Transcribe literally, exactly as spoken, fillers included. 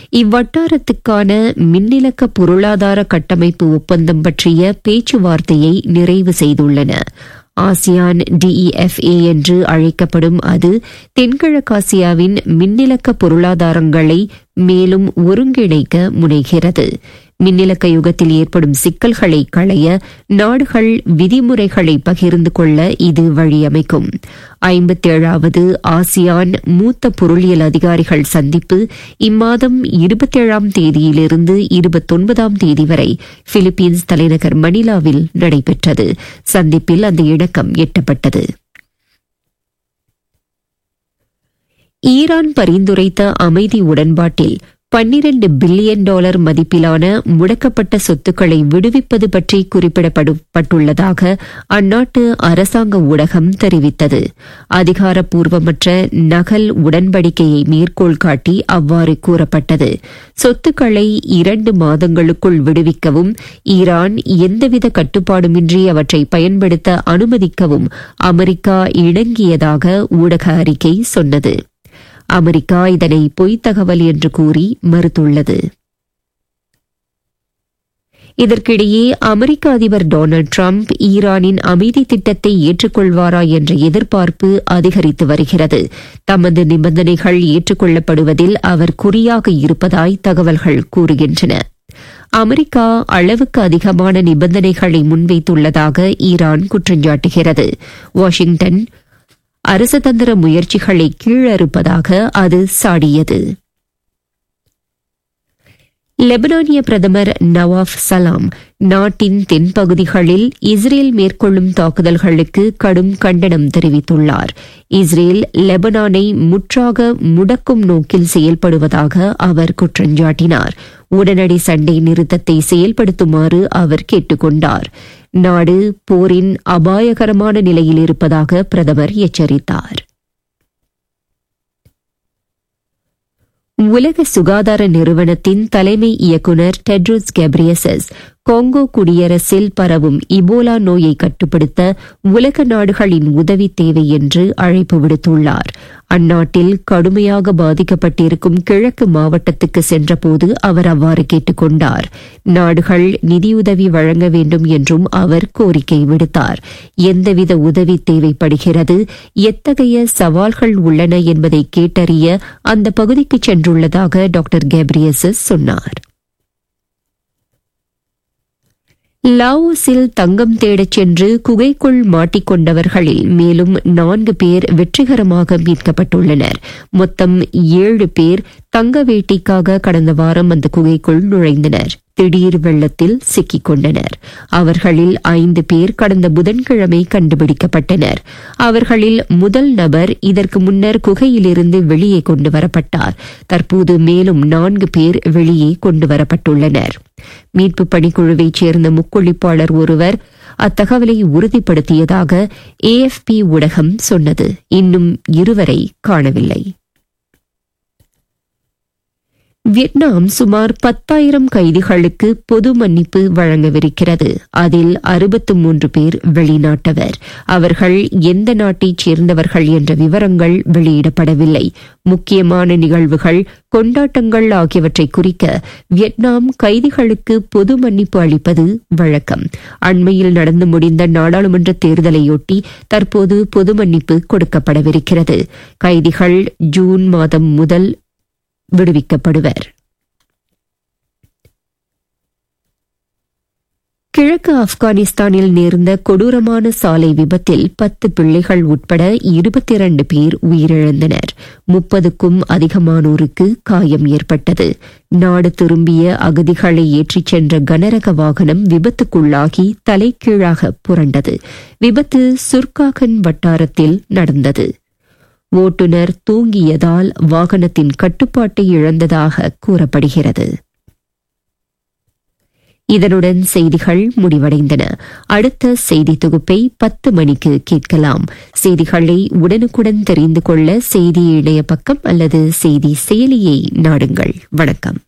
இவ்வட்டாரத்துக்கான மின்னிலக்க பொருளாதார கட்டமைப்பு ஒப்பந்தம் பற்றிய பேச்சுவார்த்தையை நிறைவு செய்துள்ளன. ஆசியான் டிஇஎஃப்ஏ என்று அழைக்கப்படும் அது தென்கிழக்காசியாவின் மின்னிலக்க பொருளாதாரங்களை மேலும் ஒருங்கிணைக்க முனைகிறது. மின்னிலக்க யுகத்தில் ஏற்படும் சிக்கல்களை களைய நாடுகள் விதிமுறைகளை பகிர்ந்து கொள்ள இது வழியமைக்கும். ஐம்பத்தேழாவது ஆசியான் மூத்த பொருளியல் அதிகாரிகள் சந்திப்பு இம்மாதம் இருபத்தேழாம் தேதியிலிருந்து இருபத்தொன்பதாம் தேதி வரை பிலிப்பீன்ஸ் தலைநகர் மணிலாவில் நடைபெற்றது. சந்திப்பில் அந்த இணக்கம் எட்டப்பட்டது. ஈரான் பரிந்துரைத்த அமைதி உடன்பாட்டில் பன்னிரண்டு பில்லியன் டாலர் மதிப்பிலான முடக்கப்பட்ட சொத்துக்களை விடுவிப்பது பற்றி குறிப்பிடப்பட்டுள்ளதாக அந்நாட்டு அரசாங்க ஊடகம் தெரிவித்தது. அதிகாரப்பூர்வமற்ற நகல் உடன்படிக்கையை மேற்கோள் காட்டி அவ்வாறு கூறப்பட்டது. சொத்துக்களை இரண்டு மாதங்களுக்குள் விடுவிக்கவும் ஈரான் எந்தவித கட்டுப்பாடுமின்றி அவற்றை பயன்படுத்த அனுமதிக்கவும் அமெரிக்கா இணங்கியதாக ஊடக அறிக்கை சொன்னது. அமெரிக்கா இதனை பொய்த் தகவல் என்று கூறி மறுத்துள்ளது. இதற்கிடையே அமெரிக்க அதிபர் டொனால்டு டிரம்ப் ஈரானின் அமைதி திட்டத்தை ஏற்றுக்கொள்வாரா என்ற எதிர்பார்ப்பு அதிகரித்து வருகிறது. தமது நிபந்தனைகள் ஏற்றுக்கொள்ளப்படுவதில் அவர் குறியாக இருப்பதாய் தகவல்கள் கூறுகின்றன. அமெரிக்கா அளவுக்கு அதிகமான நிபந்தனைகளை முன்வைத்துள்ளதாக ஈரான் குற்றஞ்சாட்டுகிறது. வாஷிங்டன் அரசதந்திர முயற்சிகளை கீழறுப்பதாக அது சாடியது. லெபனானிய பிரதமர் நவாஃப் சலாம் நாட்டின் தென்பகுதிகளில் இஸ்ரேல் மேற்கொள்ளும் தாக்குதல்களுக்கு கடும் கண்டனம் தெரிவித்துள்ளார். இஸ்ரேல் லெபனானை முற்றாக முடக்கும் நோக்கில் செயல்படுவதாக அவர் குற்றஞ்சாட்டினார். உடனடி சண்டை நிறுத்தத்தை செயல்படுத்துமாறு அவர் கேட்டுக் கொண்டார். நாடு போரின் அபாயகரமான நிலையில் இருப்பதாக பிரதமர் எச்சரித்தார். உலக சுகாதார நிறுவனத்தின் தலைமை இயக்குநர் டெட்ரோஸ் கெப்ரியசஸ் காங்கோ குடியரசில் பரவும் இபோலா நோயை கட்டுப்படுத்த உலக நாடுகளின் உதவி தேவை என்று அழைப்பு விடுத்துள்ளார். அந்நாட்டில் கடுமையாக பாதிக்கப்பட்டிருக்கும் கிழக்கு மாவட்டத்துக்கு சென்றபோது அவர் அவ்வாறு கேட்டுக் கொண்டார். நாடுகள் நிதியுதவி வழங்க வேண்டும் என்றும் அவர் கோரிக்கை விடுத்தார். எந்தவித உதவி தேவைப்படுகிறது, எத்தகைய சவால்கள் உள்ளன என்பதை கேட்டறிய அந்த பகுதிக்கு சென்றுள்ளதாக டாக்டர் கெப்ரியசஸ் சொன்னார். லாவோஸில் தங்கம் தேடச் சென்று குகைக்குள் மாட்டிக்கொண்டவர்களில் மேலும் நான்கு பேர் வெற்றிகரமாக மீட்கப்பட்டுள்ளனர். மொத்தம் ஏழு பேர் தங்க வேட்டைக்காக கடந்த வாரம் அந்த குகைக்குள் நுழைந்தனர். திடீர் வெள்ளத்தில் சிக்கிக் கொண்டனர். அவர்களில் ஐந்து பேர் கடந்த புதன்கிழமை கண்டுபிடிக்கப்பட்டனர். அவர்களில் முதல் நபர் இதற்கு முன்னர் குகையிலிருந்து வெளியே கொண்டு வரப்பட்டார். தற்போது மேலும் நான்கு பேர் வெளியே கொண்டு வரப்பட்டுள்ளனர். மீட்பு பணிக்குழுவைச் சேர்ந்த முக்குளிப்பாளர் ஒருவர் அத்தகவலை உறுதிப்படுத்தியதாக ஏஎஃப்பி ஊடகம் சொன்னது. இன்னும் இருவரை காணவில்லை. வியட்நாம் சுமார் பத்தாயிரம் கைதிகளுக்கு பொது மன்னிப்பு வழங்கவிருக்கிறது. அதில் அறுபத்து மூன்று பேர் வெளிநாட்டவர். அவர்கள் எந்த நாட்டைச் சேர்ந்தவர்கள் என்ற விவரங்கள் வெளியிடப்படவில்லை. முக்கியமான நிகழ்வுகள், கொண்டாட்டங்கள் ஆகியவற்றை குறிக்க வியட்நாம் கைதிகளுக்கு பொது மன்னிப்பு அளிப்பது வழக்கம். அண்மையில் நடந்து முடிந்த நாடாளுமன்ற தேர்தலையொட்டி தற்போது பொது மன்னிப்பு கொடுக்கப்படவிருக்கிறது. கைதிகள் ஜூன் மாதம் முதல் விடுவிக்கப்படுவர். கிழக்கு ஆப்கானிஸ்தானில் நேர்ந்த கொடூரமான சாலை விபத்தில் பத்து பிள்ளைகள் உட்பட இருபத்தி இரண்டு பேர் உயிரிழந்தனர். முப்பதுக்கும் அதிகமானோருக்கு காயம் ஏற்பட்டது. நாடு திரும்பிய அகதிகளை ஏற்றிச் சென்ற கனரக வாகனம் விபத்துக்குள்ளாகி தலைகீழாக புரண்டது. விபத்து சுர்காகன் வட்டாரத்தில் நடந்தது. ஓட்டுநர் தூங்கியதால் வாகனத்தின் கட்டுப்பாட்டை இழந்ததாக கூறப்படுகிறது. இதனுடன் செய்திகள் முடிவடைந்தன. அடுத்த செய்தி தொகுப்பை பத்து மணிக்கு கேட்கலாம். செய்திகளை உடனுக்குடன் தெரிந்து கொள்ள செய்தி இணைய பக்கம் அல்லது செய்தி செயலியை நாடுங்கள். வணக்கம்.